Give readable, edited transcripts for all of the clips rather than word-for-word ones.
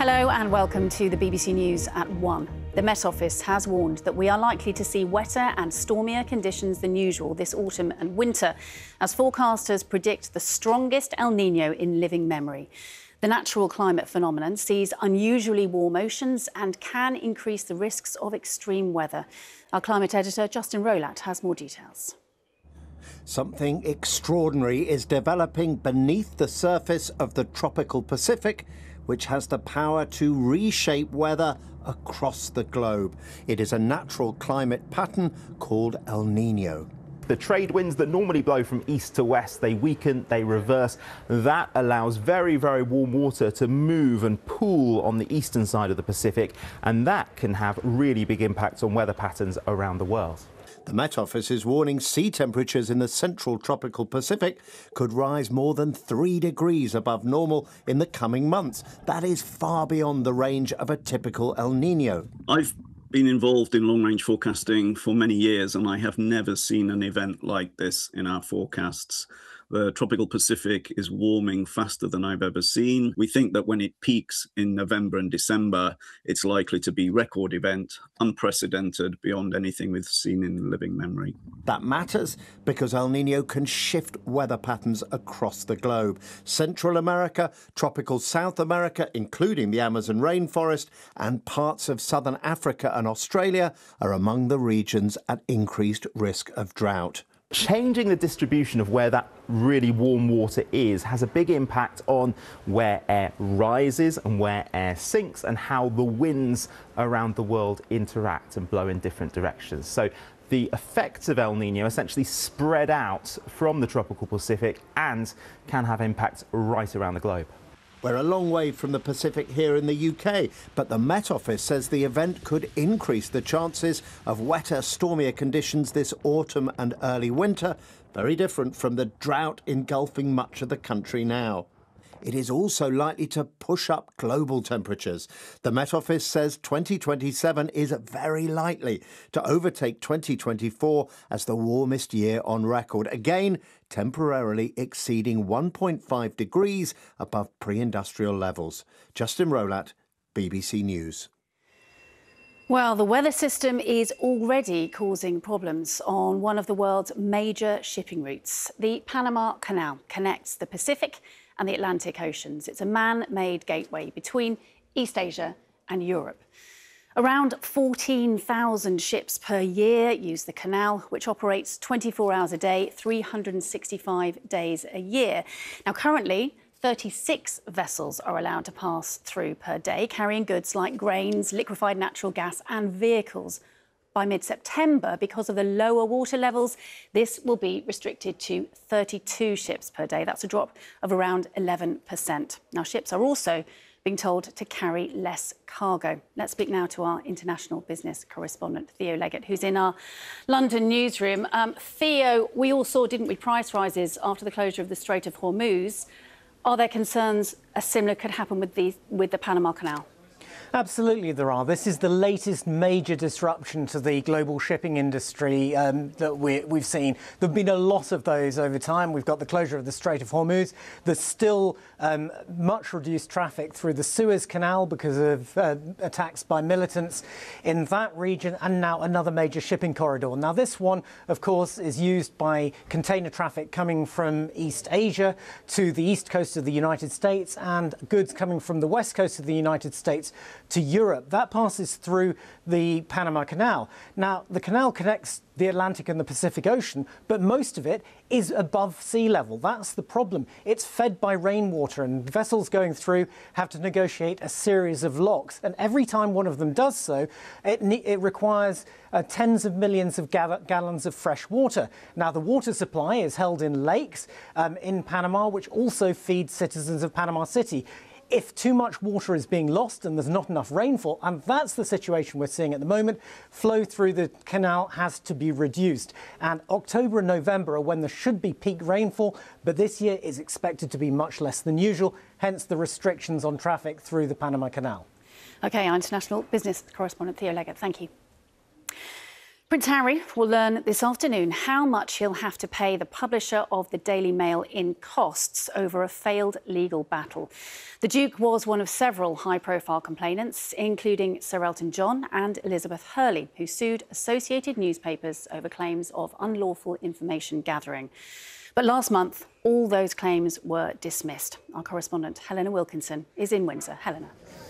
Hello and welcome to the BBC News at 1. The Met Office has warned that we are likely to see wetter and stormier conditions than usual this autumn and winter, as forecasters predict the strongest El Niño in living memory. The natural climate phenomenon sees unusually warm oceans and can increase the risks of extreme weather. Our climate editor, Justin Rowlatt, has more details. Something extraordinary is developing beneath the surface of the tropical Pacific, which has the power to reshape weather across the globe. It is a natural climate pattern called El Niño. The trade winds that normally blow from east to west, they weaken, they reverse. That allows very, very warm water to move and pool on the eastern side of the Pacific, and that can have really big impacts on weather patterns around the world. The Met Office is warning sea temperatures in the central tropical Pacific could rise more than 3 degrees above normal in the coming months. That is far beyond the range of a typical El Niño. I've been involved in long-range forecasting for many years, and I have never seen an event like this in our forecasts. The tropical Pacific is warming faster than I've ever seen. We think that when it peaks in November and December, it's likely to be a record event, unprecedented beyond anything we've seen in living memory. That matters because El Niño can shift weather patterns across the globe. Central America, tropical South America, including the Amazon rainforest, and parts of southern Africa and Australia are among the regions at increased risk of drought. Changing the distribution of where that really warm water is has a big impact on where air rises and where air sinks and how the winds around the world interact and blow in different directions. So the effects of El Niño essentially spread out from the tropical Pacific and can have impacts right around the globe. We're a long way from the Pacific here in the UK, but the Met Office says the event could increase the chances of wetter, stormier conditions this autumn and early winter, very different from the drought engulfing much of the country now. It is also likely to push up global temperatures. The Met Office says 2027 is very likely to overtake 2024 as the warmest year on record, again temporarily exceeding 1.5 degrees above pre-industrial levels. Justin Rowlatt, BBC News. Well, the weather system is already causing problems on one of the world's major shipping routes. The Panama Canal connects the Pacific and the Atlantic Oceans. It's a man-made gateway between East Asia and Europe. Around 14,000 ships per year use the canal, which operates 24 hours a day, 365 days a year. Now, currently, 36 vessels are allowed to pass through per day, carrying goods like grains, liquefied natural gas and vehicles. By mid-September, because of the lower water levels, this will be restricted to 32 ships per day. That's a drop of around 11%. Now, ships are also being told to carry less cargo. Let's speak now to our international business correspondent, Theo Leggett, who's in our London newsroom. Theo, we all saw, didn't we, price rises after the closure of the Strait of Hormuz. Are there concerns a similar could happen with the Panama Canal? Absolutely there are. This is the latest major disruption to the global shipping industry that we've seen. There have been a lot of those over time. We've got the closure of the Strait of Hormuz. There's still much reduced traffic through the Suez Canal because of attacks by militants in that region, and now another major shipping corridor. Now, this one, of course, is used by container traffic coming from East Asia to the east coast of the United States and goods coming from the west coast of the United States to Europe. That passes through the Panama Canal. Now, the canal connects the Atlantic and the Pacific Ocean, but most of it is above sea level. That's the problem. It's fed by rainwater, and vessels going through have to negotiate a series of locks. And every time one of them does so, it requires tens of millions of gallons of fresh water. Now, the water supply is held in lakes in Panama, which also feed citizens of Panama City. If too much water is being lost and there's not enough rainfall, and that's the situation we're seeing at the moment, flow through the canal has to be reduced. And October and November are when there should be peak rainfall, but this year is expected to be much less than usual, hence the restrictions on traffic through the Panama Canal. OK, our international business correspondent Theo Leggett, thank you. Prince Harry will learn this afternoon how much he'll have to pay the publisher of the Daily Mail in costs over a failed legal battle. The Duke was one of several high-profile complainants, including Sir Elton John and Elizabeth Hurley, who sued Associated Newspapers over claims of unlawful information gathering. But last month, all those claims were dismissed. Our correspondent Helena Wilkinson is in Windsor. Helena.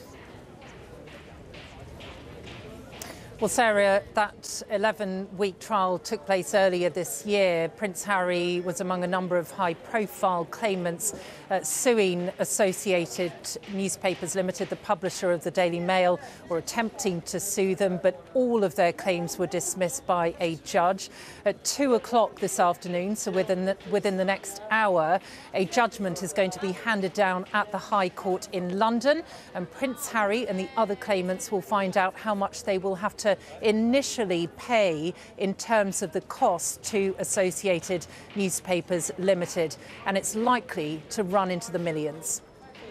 Well, Sarah, that 11-week trial took place earlier this year. Prince Harry was among a number of high-profile claimants suing Associated Newspapers Limited, the publisher of the Daily Mail, or attempting to sue them, but all of their claims were dismissed by a judge. At 2 o'clock this afternoon, so within the next hour, a judgment is going to be handed down at the High Court in London, and Prince Harry and the other claimants will find out how much they will have to initially pay in terms of the cost to Associated Newspapers Limited, and it's likely to run into the millions.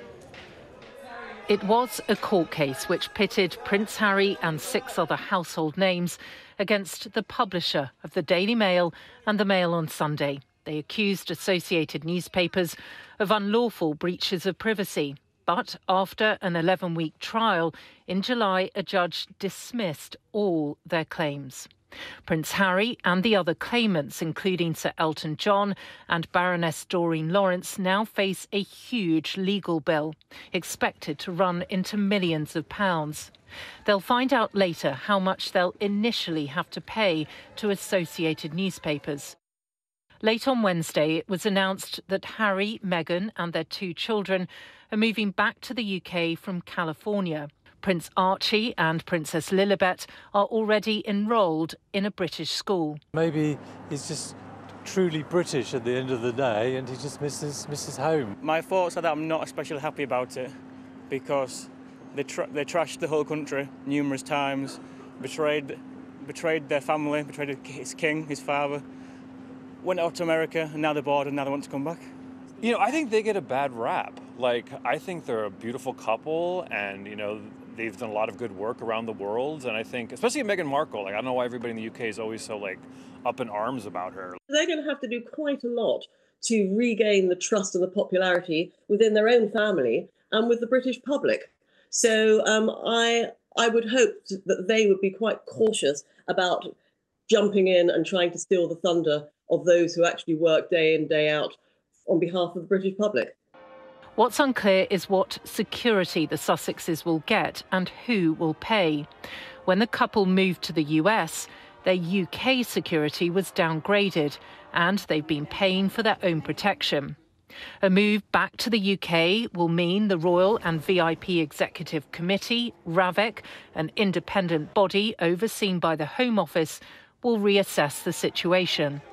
It was a court case which pitted Prince Harry and 6 other household names against the publisher of the Daily Mail and the Mail on Sunday. They accused Associated Newspapers of unlawful breaches of privacy. But after an 11-week trial, in July, a judge dismissed all their claims. Prince Harry and the other claimants, including Sir Elton John and Baroness Doreen Lawrence, now face a huge legal bill, expected to run into millions of pounds. They'll find out later how much they'll initially have to pay to Associated Newspapers. Late on Wednesday, it was announced that Harry, Meghan and their 2 children are moving back to the UK from California. Prince Archie and Princess Lilibet are already enrolled in a British school. Maybe he's just truly British at the end of the day and he just misses home. My thoughts are that I'm not especially happy about it because they trashed the whole country numerous times, betrayed their family, betrayed his king, his father. Went out to America, and now they're bored, and now they want to come back. You know, I think they get a bad rap. Like, I think they're a beautiful couple, and, you know, they've done a lot of good work around the world, and I think, especially Meghan Markle, like, I don't know why everybody in the UK is always so, like, up in arms about her. They're going to have to do quite a lot to regain the trust and the popularity within their own family and with the British public. So I would hope that they would be quite cautious about jumping in and trying to steal the thunder of those who actually work day in, day out on behalf of the British public. What's unclear is what security the Sussexes will get and who will pay. When the couple moved to the US, their UK security was downgraded and they've been paying for their own protection. A move back to the UK will mean the Royal and VIP Executive Committee, RAVEC, an independent body overseen by the Home Office, will reassess the situation.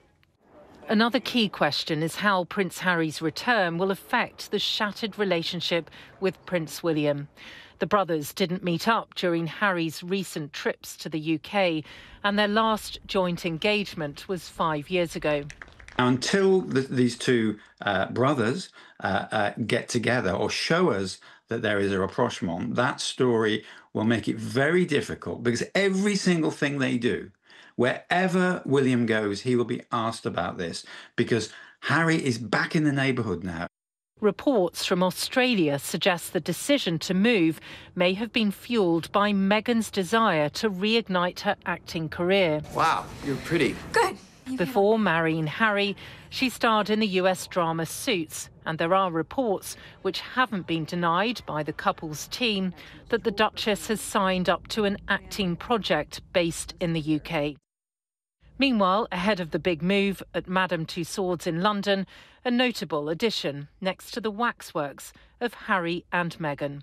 Another key question is how Prince Harry's return will affect the shattered relationship with Prince William. The brothers didn't meet up during Harry's recent trips to the UK, and their last joint engagement was 5 years ago. Until these 2 brothers get together or show us that there is a rapprochement, that story will make it very difficult, because every single thing they do, wherever William goes, he will be asked about this, because Harry is back in the neighbourhood now. Reports from Australia suggest the decision to move may have been fuelled by Meghan's desire to reignite her acting career. Wow, you're pretty. Good. Before marrying Harry, she starred in the US drama Suits, and there are reports, which haven't been denied by the couple's team, that the Duchess has signed up to an acting project based in the UK. Meanwhile, ahead of the big move at Madame Tussauds in London, a notable addition next to the waxworks of Harry and Meghan.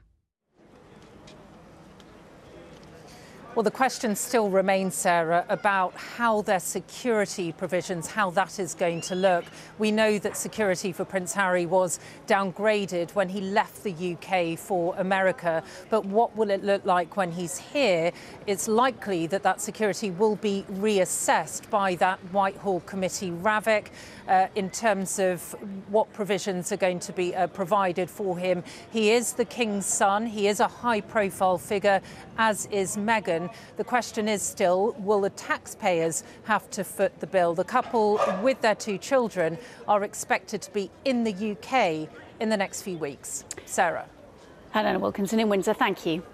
Well, the question still remains, Sarah, about how their security provisions, how that is going to look. We know that security for Prince Harry was downgraded when he left the UK for America. But what will it look like when he's here? It's likely that that security will be reassessed by that Whitehall committee, RAVEC, in terms of what provisions are going to be provided for him. He is the King's son. He is a high-profile figure, as is Meghan. happen. The question is still, will the taxpayers have to foot the bill? The couple with their 2 children are expected to be in the UK in the next few weeks. Sarah. Helena Wilkinson in Windsor, thank you.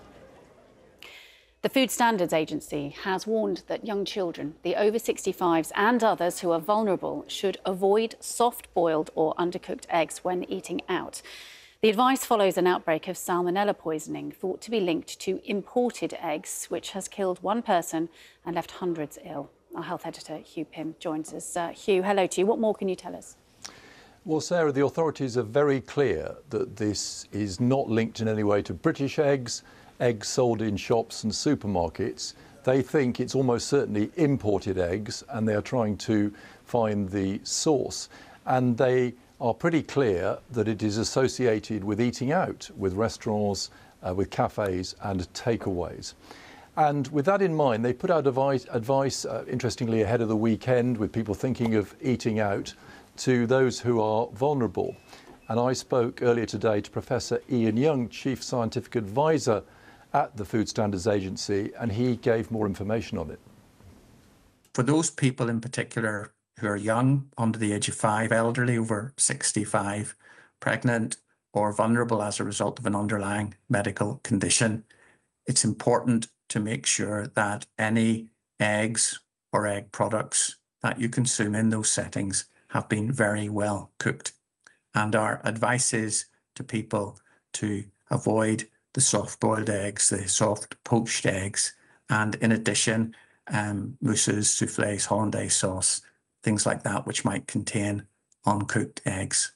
The Food Standards Agency has warned that young children, the over 65s and others who are vulnerable should avoid soft-boiled or undercooked eggs when eating out. The advice follows an outbreak of salmonella poisoning thought to be linked to imported eggs, which has killed 1 person and left hundreds ill. Our health editor, Hugh Pym, joins us. Hugh, hello to you. What more can you tell us? Well, Sarah, the authorities are very clear that this is not linked in any way to British eggs sold in shops and supermarkets. They think it's almost certainly imported eggs, and they are trying to find the source. And they are pretty clear that it is associated with eating out, with restaurants, with cafes and takeaways. And with that in mind, they put out advice, interestingly, ahead of the weekend, with people thinking of eating out, to those who are vulnerable. And I spoke earlier today to Professor Ian Young, Chief Scientific Advisor at the Food Standards Agency, and he gave more information on it. For those people in particular who are young, under the age of 5, elderly over 65, pregnant, or vulnerable as a result of an underlying medical condition, it's important to make sure that any eggs or egg products that you consume in those settings have been very well cooked. And our advice is to people to avoid the soft-boiled eggs, the soft poached eggs, and in addition, mousses, soufflés, hollandaise sauce, things like that, which might contain uncooked eggs.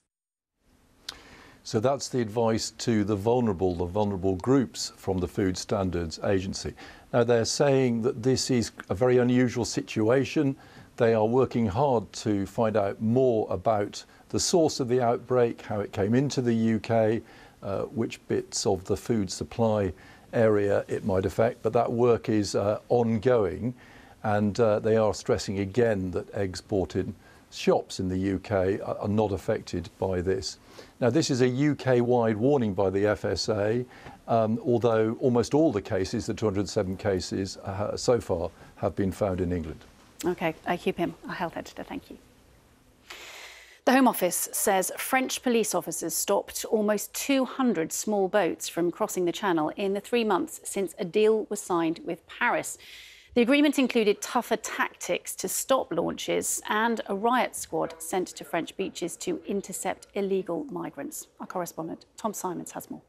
So that's the advice to the vulnerable groups from the Food Standards Agency. Now, they're saying that this is a very unusual situation. They are working hard to find out more about the source of the outbreak, how it came into the UK, which bits of the food supply area it might affect, but that work is ongoing, and they are stressing again that eggs bought in shops in the UK are not affected by this. Now, this is a UK-wide warning by the FSA, although almost all the cases, the 207 cases so far, have been found in England. OK, Hugh Pym, our health editor, thank you. The Home Office says French police officers stopped almost 200 small boats from crossing the Channel in the 3 months since a deal was signed with Paris. The agreement included tougher tactics to stop launches and a riot squad sent to French beaches to intercept illegal migrants. Our correspondent, Tom Simons, has more.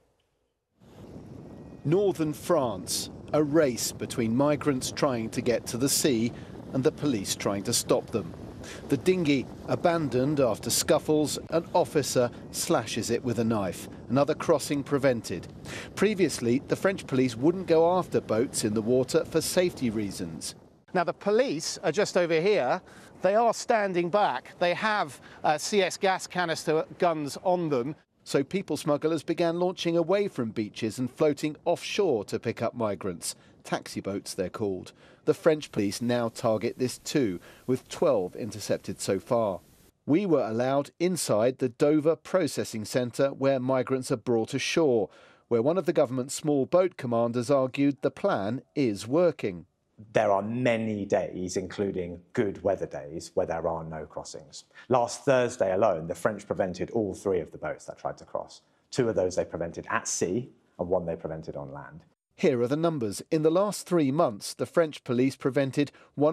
Northern France, a race between migrants trying to get to the sea and the police trying to stop them. The dinghy abandoned after scuffles, an officer slashes it with a knife. Another crossing prevented. Previously, the French police wouldn't go after boats in the water for safety reasons. Now, the police are just over here. They are standing back. They have CS gas canister guns on them. So people smugglers began launching away from beaches and floating offshore to pick up migrants. Taxi boats, they're called. The French police now target this too, with 12 intercepted so far. We were allowed inside the Dover processing centre where migrants are brought ashore, where one of the government's small boat commanders argued the plan is working. There are many days, including good weather days, where there are no crossings. Last Thursday alone, the French prevented all 3 of the boats that tried to cross. 2 of those they prevented at sea and 1 they prevented on land. Here are the numbers. In the last 3 months, the French police prevented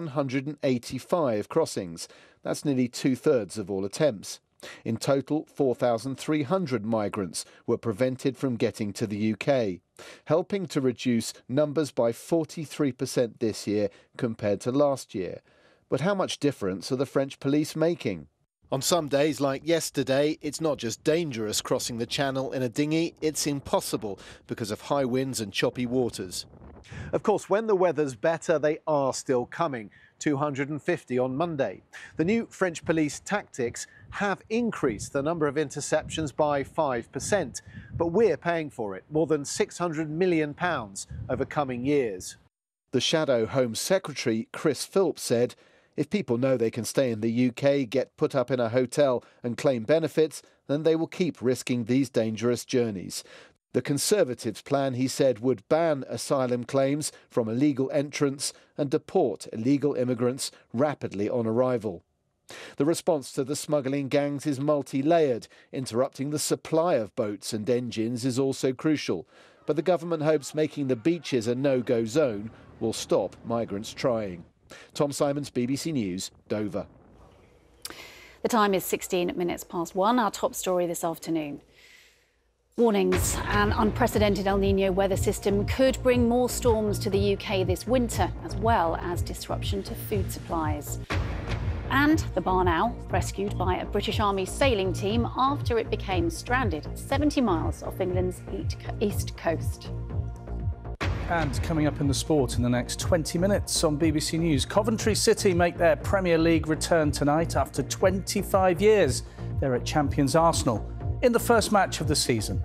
185 crossings. That's nearly 2/3 of all attempts. In total, 4,300 migrants were prevented from getting to the UK, helping to reduce numbers by 43% this year compared to last year. But how much difference are the French police making? On some days, like yesterday, it's not just dangerous crossing the Channel in a dinghy, it's impossible because of high winds and choppy waters. Of course, when the weather's better, they are still coming. 250 on Monday. The new French police tactics have increased the number of interceptions by 5%, but we're paying for it, more than £600 million over coming years. The Shadow Home Secretary, Chris Philps, said, if people know they can stay in the UK, get put up in a hotel and claim benefits, then they will keep risking these dangerous journeys. The Conservatives' plan, he said, would ban asylum claims from illegal entrants and deport illegal immigrants rapidly on arrival. The response to the smuggling gangs is multi-layered. Interrupting the supply of boats and engines is also crucial. But the government hopes making the beaches a no-go zone will stop migrants trying. Tom Simons, BBC News, Dover. The time is 16 minutes past 1. Our top story this afternoon. Warnings: an unprecedented El Niño weather system could bring more storms to the UK this winter, as well as disruption to food supplies. And the barn owl, rescued by a British Army sailing team after it became stranded 70 miles off England's east coast. And coming up in the sport in the next 20 minutes on BBC News, Coventry City make their Premier League return tonight after 25 years. They're at champions Arsenal in the first match of the season.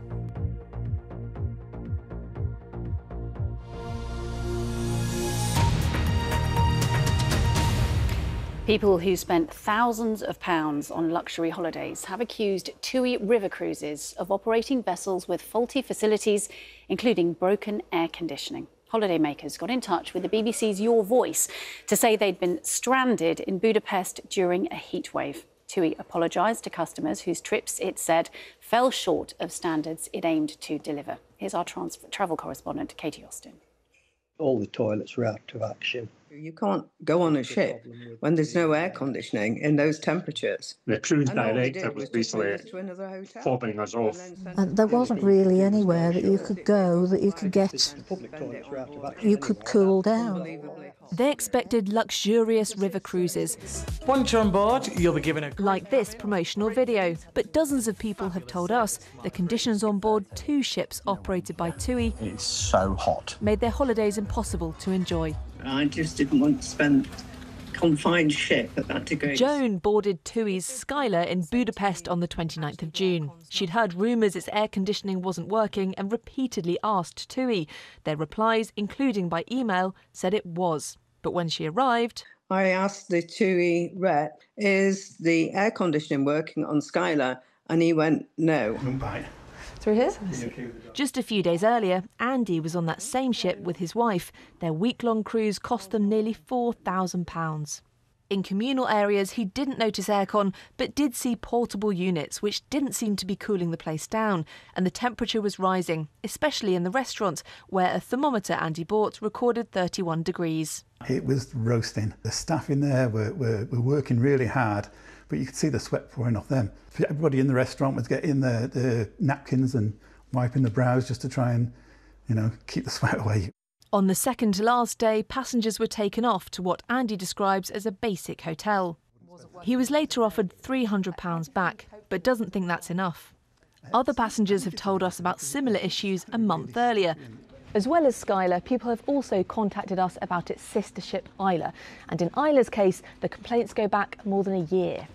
People who spent thousands of pounds on luxury holidays have accused TUI River Cruises of operating vessels with faulty facilities, including broken air conditioning. Holidaymakers got in touch with the BBC's Your Voice to say they'd been stranded in Budapest during a heatwave. TUI apologised to customers whose trips, it said, fell short of standards it aimed to deliver. Here's our travel correspondent, Katie Austin. All the toilets were out of action. You can't go on a ship when there's no air conditioning in those temperatures. The cruise director was basically fobbing us off. And there wasn't really anywhere that you could go that you could get, you could cool down. They expected luxurious river cruises. Once you're on board, you'll be given a... like this promotional video. But dozens of people have told us the conditions on board 2 ships operated by TUI It's so hot. made their holidays impossible to enjoy. I just didn't want to spend confined ship at that degree. Joan boarded TUI's Skylar in Budapest on the 29th of June. She'd heard rumours its air conditioning wasn't working and repeatedly asked TUI. Their replies, including by email, said it was. But when she arrived... I asked the TUI rep, is the air conditioning working on Skylar? And he went, no. Bye. Through here? Just a few days earlier, Andy was on that same ship with his wife. Their week-long cruise cost them nearly £4,000. In communal areas, he didn't notice aircon, but did see portable units, which didn't seem to be cooling the place down. And the temperature was rising, especially in the restaurant, where a thermometer Andy bought recorded 31 degrees. It was roasting. The staff in there were working really hard, but you could see the sweat pouring off them. Everybody in the restaurant was getting the napkins and wiping the brows just to try and, keep the sweat away. On the second to last day, passengers were taken off to what Andy describes as a basic hotel. He was later offered £300 back, but doesn't think that's enough. Other passengers have told us about similar issues a month earlier. As well as Skylar, people have also contacted us about its sister ship Isla. And in Isla's case, the complaints go back more than a year.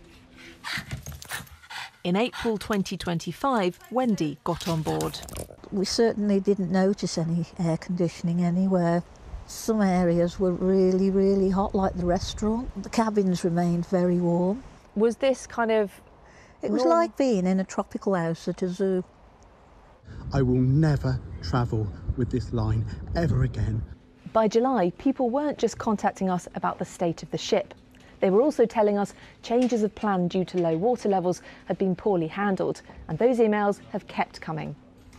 In April 2025, Wendy got on board. We certainly didn't notice any air conditioning anywhere. Some areas were really, really hot, like the restaurant. The cabins remained very warm. Was this kind of... It was like being in a tropical house at a zoo. I will never travel with this line ever again. By July, people weren't just contacting us about the state of the ship. They were also telling us changes of plan due to low water levels had been poorly handled, and those emails have kept coming.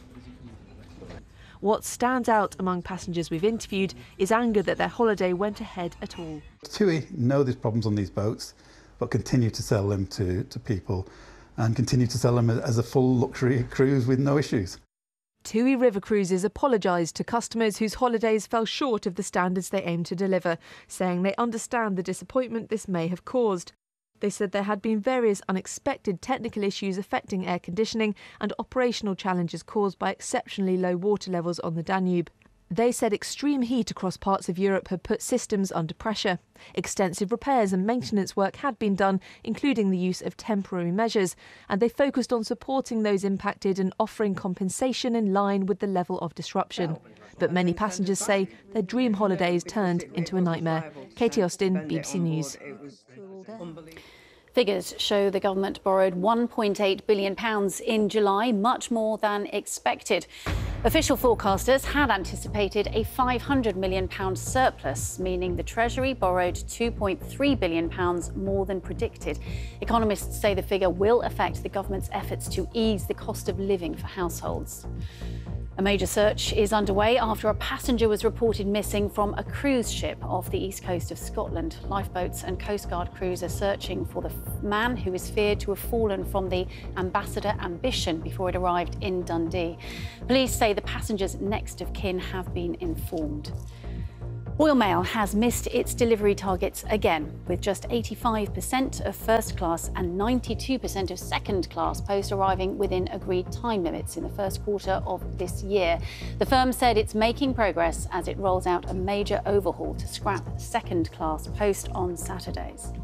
What stands out among passengers we've interviewed is anger that their holiday went ahead at all. TUI know there's problems on these boats, but continue to sell them to people and continue to sell them as a full luxury cruise with no issues. TUI River Cruises apologised to customers whose holidays fell short of the standards they aim to deliver, saying they understand the disappointment this may have caused. They said there had been various unexpected technical issues affecting air conditioning and operational challenges caused by exceptionally low water levels on the Danube. They said extreme heat across parts of Europe had put systems under pressure. Extensive repairs and maintenance work had been done, including the use of temporary measures, and they focused on supporting those impacted and offering compensation in line with the level of disruption. But many passengers say their dream holidays turned into a nightmare. Katie Austin, BBC News. Figures show the government borrowed £1.8 billion in July, much more than expected. Official forecasters had anticipated a £500 million surplus, meaning the Treasury borrowed £2.3 billion more than predicted. Economists say the figure will affect the government's efforts to ease the cost of living for households. A major search is underway after a passenger was reported missing from a cruise ship off the east coast of Scotland. Lifeboats and Coast Guard crews are searching for the man who is feared to have fallen from the Ambassador Ambition before it arrived in Dundee. Police say the passenger's next of kin have been informed. Royal Mail has missed its delivery targets again, with just 85% of first class and 92% of second class post arriving within agreed time limits in the first quarter of this year. The firm said it's making progress as it rolls out a major overhaul to scrap second class post on Saturdays.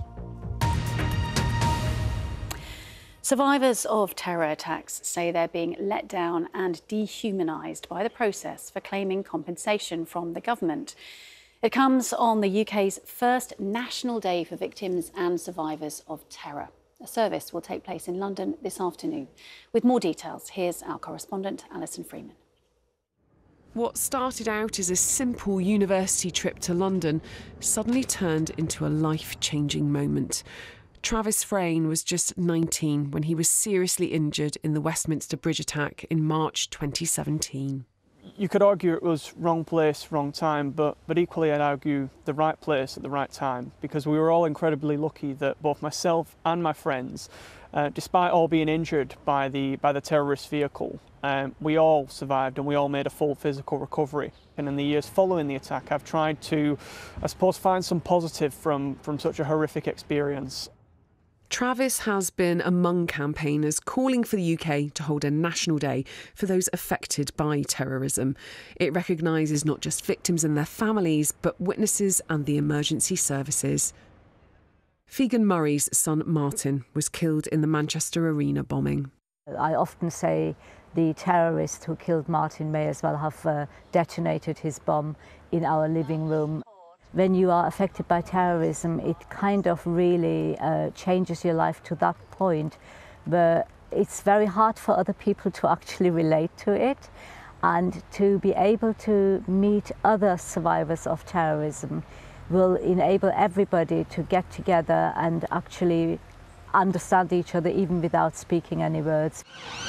Survivors of terror attacks say they're being let down and dehumanised by the process for claiming compensation from the government. It comes on the UK's first National Day for Victims and Survivors of Terror. A service will take place in London this afternoon. With more details, here's our correspondent, Alison Freeman. What started out as a simple university trip to London suddenly turned into a life-changing moment. Travis Frayne was just 19 when he was seriously injured in the Westminster Bridge attack in March 2017. You could argue it was wrong place, wrong time, but equally I'd argue the right place at the right time, because we were all incredibly lucky that both myself and my friends, despite all being injured by the terrorist vehicle, we all survived and we all made a full physical recovery. And in the years following the attack, I've tried to, I suppose, find some positive from such a horrific experience. Travis has been among campaigners calling for the UK to hold a national day for those affected by terrorism. It recognises not just victims and their families, but witnesses and the emergency services. Figan Murray's son Martin was killed in the Manchester Arena bombing. I often say the terrorist who killed Martin may as well have detonated his bomb in our living room. When you are affected by terrorism, it kind of really changes your life to that point, but it's very hard for other people to actually relate to it, and to be able to meet other survivors of terrorism will enable everybody to get together and actually understand each other even without speaking any words.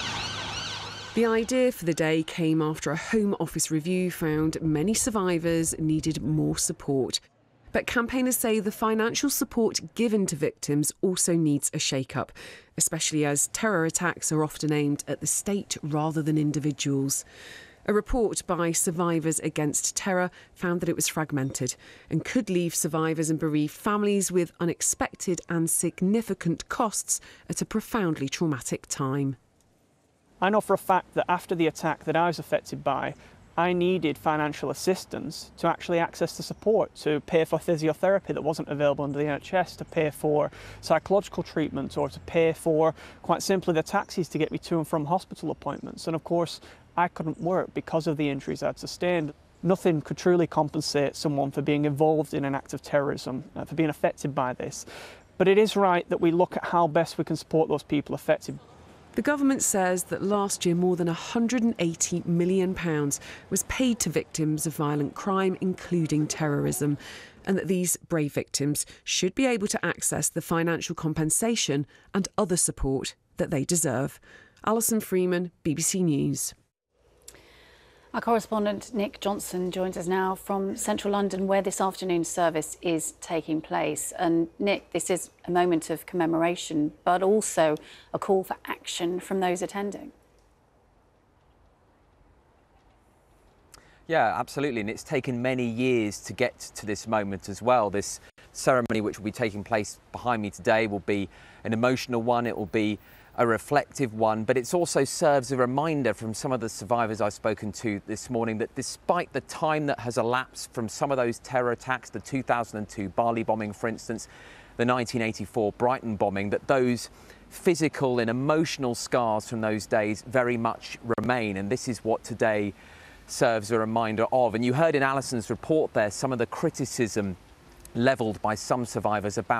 The idea for the day came after a Home Office review found many survivors needed more support. But campaigners say the financial support given to victims also needs a shake-up, especially as terror attacks are often aimed at the state rather than individuals. A report by Survivors Against Terror found that it was fragmented and could leave survivors and bereaved families with unexpected and significant costs at a profoundly traumatic time. I know for a fact that after the attack that I was affected by, I needed financial assistance to actually access the support, to pay for physiotherapy that wasn't available under the NHS, to pay for psychological treatment, or to pay for, quite simply, the taxis to get me to and from hospital appointments. And of course, I couldn't work because of the injuries I'd sustained. Nothing could truly compensate someone for being involved in an act of terrorism, for being affected by this. But it is right that we look at how best we can support those people affected. The government says that last year more than £180 million was paid to victims of violent crime, including terrorism, and that these brave victims should be able to access the financial compensation and other support that they deserve. Alison Freeman, BBC News. Our correspondent Nick Johnson joins us now from central London, where this afternoon's service is taking place. And Nick, this is a moment of commemoration, but also a call for action from those attending. Yeah, absolutely. And it's taken many years to get to this moment as well. This ceremony, which will be taking place behind me today, will be an emotional one. It will be a reflective one, but it also serves a reminder from some of the survivors I've spoken to this morning that despite the time that has elapsed from some of those terror attacks, the 2002 Bali bombing, for instance, the 1984 Brighton bombing, that those physical and emotional scars from those days very much remain. And this is what today serves a reminder of. And you heard in Alison's report there some of the criticism levelled by some survivors about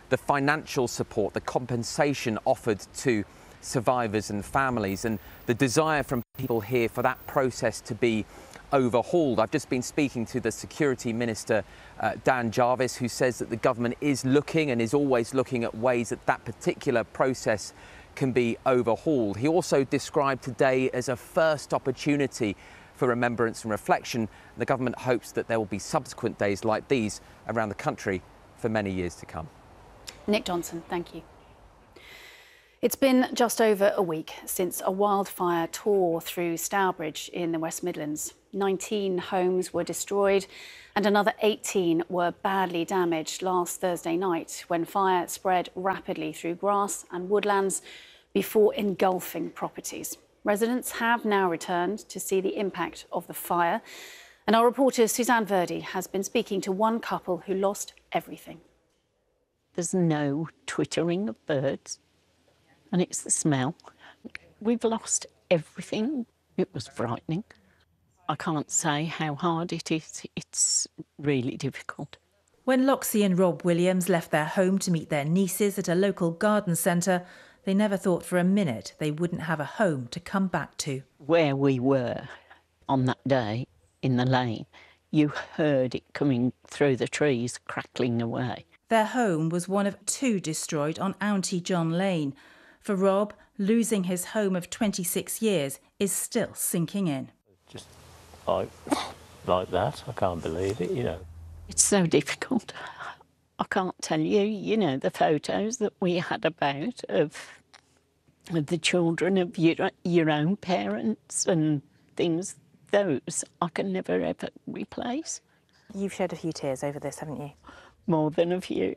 the financial support, the compensation offered to survivors and families, and the desire from people here for that process to be overhauled. I've just been speaking to the Security Minister, Dan Jarvis, who says that the government is looking and is always looking at ways that that particular process can be overhauled. He also described today as a first opportunity for remembrance and reflection. The government hopes that there will be subsequent days like these around the country for many years to come. Nick Johnson, thank you. It's been just over a week since a wildfire tore through Stourbridge in the West Midlands. 19 homes were destroyed and another 18 were badly damaged last Thursday night when fire spread rapidly through grass and woodlands before engulfing properties. Residents have now returned to see the impact of the fire, and our reporter Suzanne Verdi has been speaking to one couple who lost everything. There's no twittering of birds, and it's the smell. We've lost everything. It was frightening. I can't say how hard it is. It's really difficult. When Loxie and Rob Williams left their home to meet their nieces at a local garden centre, they never thought for a minute they wouldn't have a home to come back to. Where we were on that day in the lane, you heard it coming through the trees, crackling away. Their home was one of 2 destroyed on Auntie John Lane. For Rob, losing his home of 26 years is still sinking in. Just like that, I can't believe it, you know. It's so difficult. I can't tell you, you know, the photos that we had about of the children of your own parents and things, those I can never ever replace. You've shed a few tears over this, haven't you? More than a few.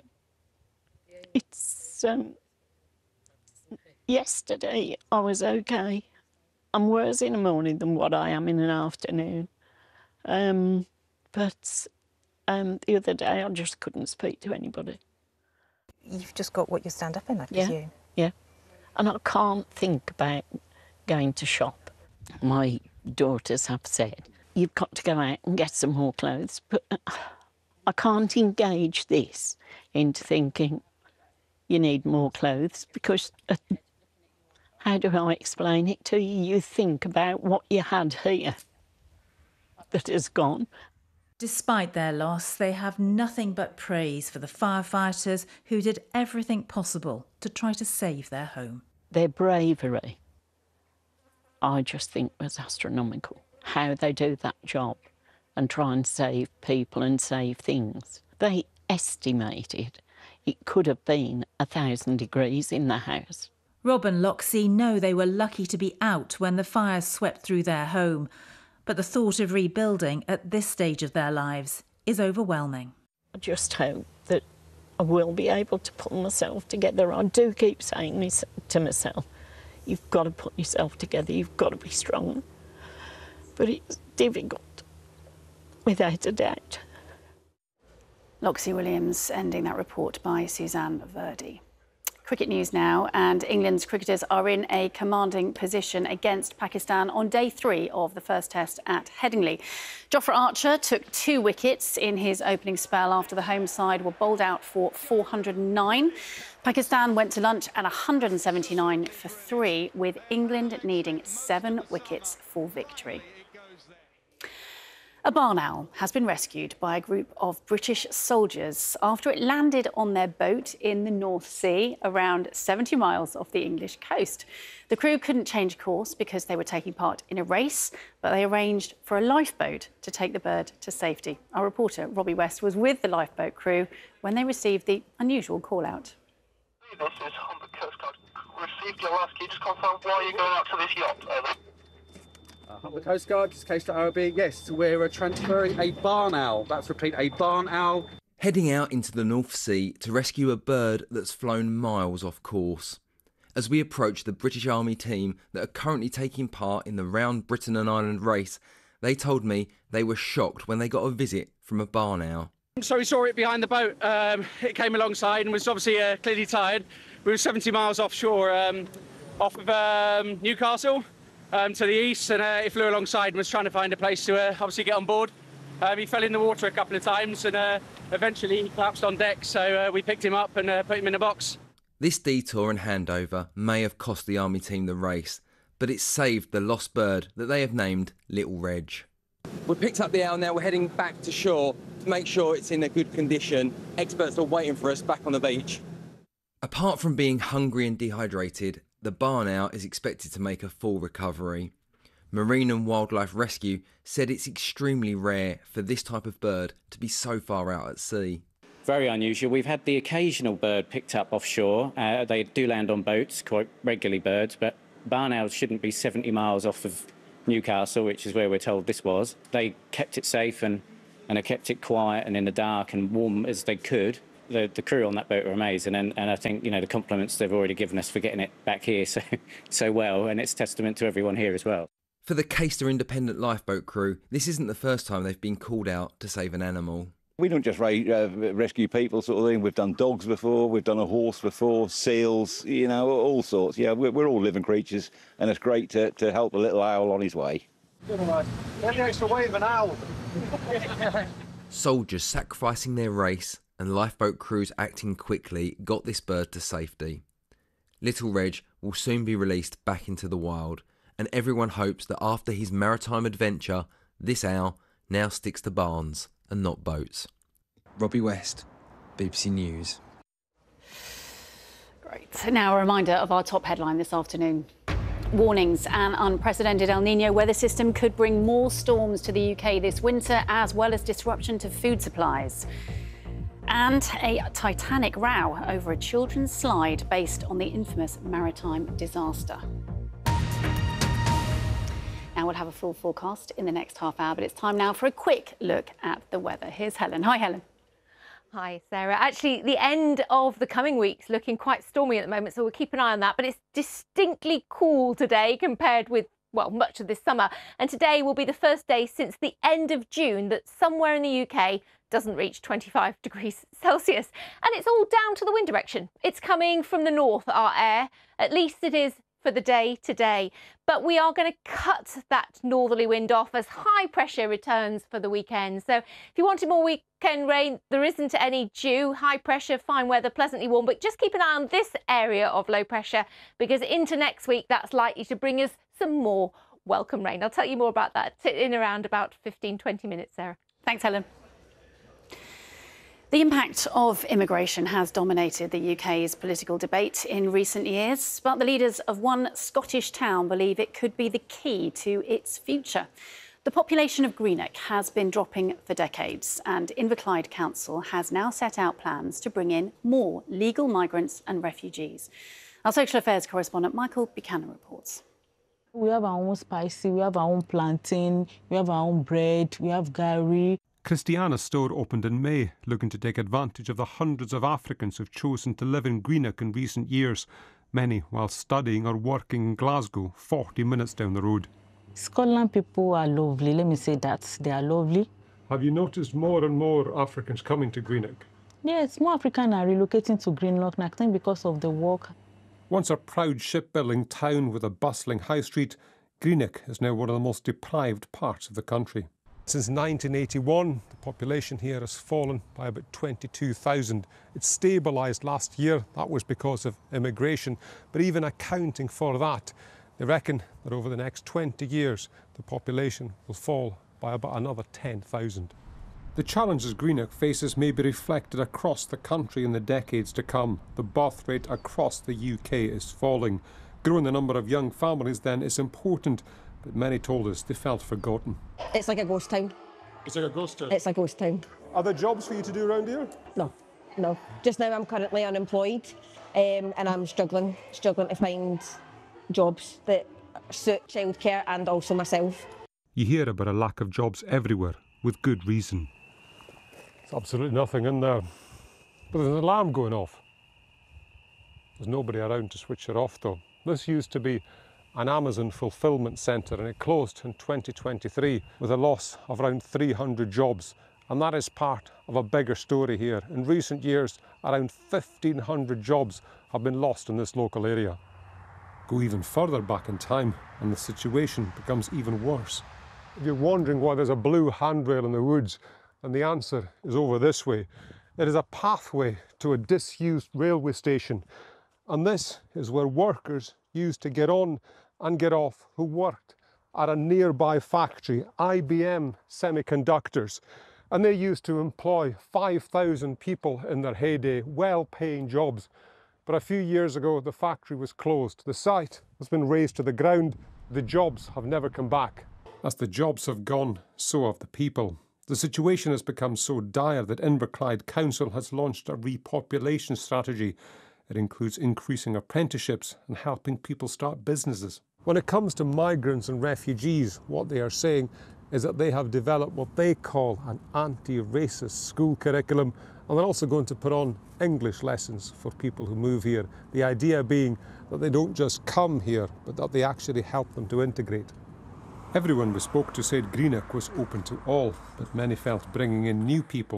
It's, yesterday I was okay. I'm worse in the morning than what I am in an afternoon. But the other day I just couldn't speak to anybody. You've just got what you stand up in, I presume. Yeah. And I can't think about going to shop. My daughters have said, you've got to go out and get some more clothes. But I can't engage this into thinking you need more clothes because how do I explain it to you? You think about what you had here that has gone. Despite their loss, they have nothing but praise for the firefighters who did everything possible to try to save their home. Their bravery, I just think, was astronomical. How they do that job and try and save people and save things. They estimated it could have been 1,000 degrees in the house. Rob and Loxie know they were lucky to be out when the fires swept through their home. But the thought of rebuilding at this stage of their lives is overwhelming. I just hope that I will be able to pull myself together. I do keep saying to myself, you've got to put yourself together, you've got to be strong. But it's difficult, without a doubt. Loxie Williams ending that report by Suzanne Verdi. Cricket news now, and England's cricketers are in a commanding position against Pakistan on day 3 of the first test at Headingley. Jofra Archer took 2 wickets in his opening spell after the home side were bowled out for 409. Pakistan went to lunch at 179 for 3, with England needing 7 wickets for victory. A barn owl has been rescued by a group of British soldiers after it landed on their boat in the North Sea, around 70 miles off the English coast. The crew couldn't change course because they were taking part in a race, but they arranged for a lifeboat to take the bird to safety. Our reporter, Robbie West, was with the lifeboat crew when they received the unusual call-out. This is Humber Coast Guard. Received your ask. Can you just confirm why you're going out to this yacht? Over. Humber Coast Guard, just case to OB. Yes, we're transferring a barn owl. That's repeat, a barn owl. Heading out into the North Sea to rescue a bird that's flown miles off course. As we approach the British Army team that are currently taking part in the Round Britain and Ireland race, they told me they were shocked when they got a visit from a barn owl. So we saw it behind the boat. It came alongside and was obviously clearly tired. We were 70 miles offshore, off of Newcastle. To the east, and it flew alongside and was trying to find a place to obviously get on board. He fell in the water a couple of times and eventually he collapsed on deck, so we picked him up and put him in a box. This detour and handover may have cost the Army team the race, but it saved the lost bird that they have named Little Reg. We picked up the owl, now we're heading back to shore to make sure it's in a good condition. Experts are waiting for us back on the beach. Apart from being hungry and dehydrated, the barn owl is expected to make a full recovery. Marine and Wildlife Rescue said it's extremely rare for this type of bird to be so far out at sea. Very unusual. We've had the occasional bird picked up offshore. They do land on boats, quite regularly birds, but barn owls shouldn't be 70 miles off of Newcastle, which is where we're told this was. They kept it safe and have kept it quiet and in the dark and warm as they could. The crew on that boat were amazing, and I think, you know, the compliments they've already given us for getting it back here so well, and it's testament to everyone here as well. For the Caister Independent Lifeboat crew, this isn't the first time they've been called out to save an animal. We don't just rescue people sort of thing. We've done dogs before, we've done a horse before, seals, you know, all sorts. Yeah, we're all living creatures, and it's great to help a little owl on his way. Any extra weight of an owl? Soldiers sacrificing their race and lifeboat crews acting quickly got this bird to safety. Little Reg will soon be released back into the wild, and everyone hopes that after his maritime adventure, this owl now sticks to barns and not boats. Robbie West, BBC News. Great. Now a reminder of our top headline this afternoon. Warnings: an unprecedented El Niño weather system could bring more storms to the UK this winter, as well as disruption to food supplies. And a titanic row over a children's slide based on the infamous maritime disaster. Now we'll have a full forecast in the next half hour, but it's time now for a quick look at the weather. Here's Helen. Hi, Helen. Hi, Sarah. Actually, the end of the coming week's looking quite stormy at the moment, so we'll keep an eye on that. But it's distinctly cool today compared with, well, much of this summer. And today will be the first day since the end of June that somewhere in the UK doesn't reach 25 degrees Celsius. And it's all down to the wind direction. It's coming from the north, our air. At least it is for the day today. But we are going to cut that northerly wind off as high pressure returns for the weekend. So if you wanted more weekend rain, there isn't any due. High pressure, fine weather, pleasantly warm. But just keep an eye on this area of low pressure, because into next week, that's likely to bring us some more welcome rain. I'll tell you more about that in around about 15-20 minutes, Sarah. Thanks, Helen. The impact of immigration has dominated the UK's political debate in recent years, but the leaders of one Scottish town believe it could be the key to its future. The population of Greenock has been dropping for decades, and Inverclyde Council has now set out plans to bring in more legal migrants and refugees. Our social affairs correspondent Michael Buchanan reports. We have our own spicy, we have our own plantain, we have our own bread, we have gari. Christiana's store opened in May, looking to take advantage of the hundreds of Africans who've chosen to live in Greenock in recent years, many while studying or working in Glasgow, 40 minutes down the road. Scotland people are lovely, let me say that, they are lovely. Have you noticed more and more Africans coming to Greenock? Yes, more Africans are relocating to Greenock, I think because of the work. Once a proud shipbuilding town with a bustling high street, Greenock is now one of the most deprived parts of the country. Since 1981, the population here has fallen by about 22,000. It stabilised last year. That was because of immigration. But even accounting for that, they reckon that over the next 20 years, the population will fall by about another 10,000. The challenges Greenock faces may be reflected across the country in the decades to come. The birth rate across the UK is falling. Growing the number of young families then is important, but many told us they felt forgotten. It's like a ghost town. It's like a ghost town? It's a ghost town. Are there jobs for you to do around here? No. Just now I'm currently unemployed and I'm struggling to find jobs that suit childcare and also myself. You hear about a lack of jobs everywhere, with good reason. There's absolutely nothing in there. But there's an alarm going off. There's nobody around to switch it off though. This used to be an Amazon fulfilment centre, and it closed in 2023 with a loss of around 300 jobs. And that is part of a bigger story here. In recent years, around 1,500 jobs have been lost in this local area. Go even further back in time and the situation becomes even worse. If you're wondering why there's a blue handrail in the woods, and the answer is over this way. It is a pathway to a disused railway station, and this is where workers used to get on and get off who worked at a nearby factory, IBM Semiconductors, and they used to employ 5,000 people in their heyday, well-paying jobs. But a few years ago, the factory was closed. The site has been razed to the ground. The jobs have never come back. As the jobs have gone, so have the people. The situation has become so dire that Inverclyde Council has launched a repopulation strategy. It includes increasing apprenticeships and helping people start businesses. When it comes to migrants and refugees, what they are saying is that they have developed what they call an anti-racist school curriculum, and they're also going to put on English lessons for people who move here. The idea being that they don't just come here, but that they actually help them to integrate. Everyone we spoke to said Greenock was open to all, but many felt bringing in new people